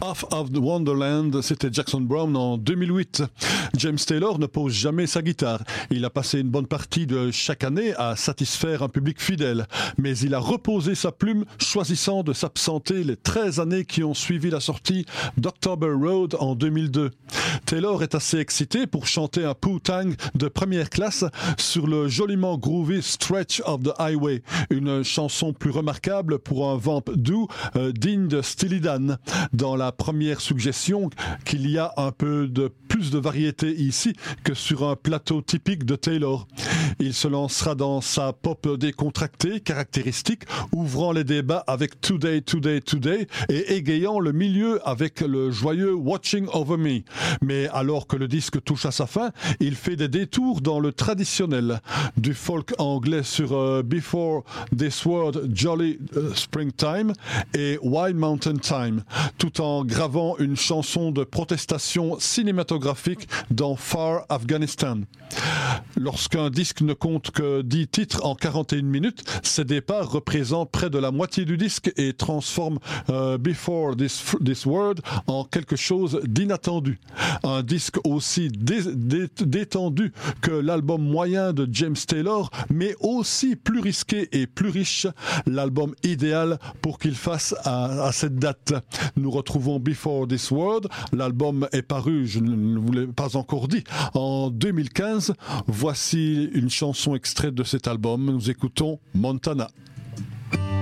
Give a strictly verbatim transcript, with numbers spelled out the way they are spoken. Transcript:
Half of the Wonderland, c'était Jackson Browne en deux mille huit. James Taylor ne pose jamais sa guitare. Il a passé une bonne partie de chaque année à satisfaire un public fidèle. Mais il a reposé sa plume, choisissant de s'absenter les treize années qui ont suivi la sortie d'October Road en deux mille deux. Taylor est assez excité pour chanter un Poo-Tang de première classe sur le joliment groovy Stretch of the Highway, une chanson plus remarquable pour un vamp doux euh, digne de Steely Dan. Dans la première suggestion qu'il y a un peu de plus de variété ici que sur un plateau typique de Taylor. Il se lancera dans sa pop décontractée, caractéristique, ouvrant les débats avec Today, Today, Today et égayant le milieu avec le joyeux Watching Over Me. Mais alors que le disque touche à sa fin, il fait des détours dans le traditionnel. Du folk anglais sur uh, Before This World, Jolly uh, Springtime et Wild Mountain Time, tout en gravant une chanson de protestation cinématographique dans Far Afghanistan. Lorsqu'un disque ne compte que dix titres en quarante et une minutes, ces départs représentent près de la moitié du disque et transforment uh, Before This, This World en quelque chose d'inattendu. Un disque aussi dé- dé- détendu que l'album moyen de James Taylor, mais aussi plus risqué et plus riche, l'album idéal pour qu'il fasse à, à cette date. Nous retrouvons Before This World, l'album est paru, je ne vous l'ai pas encore dit, en deux mille quinze. Voici une chanson extraite de cet album, nous écoutons Montana.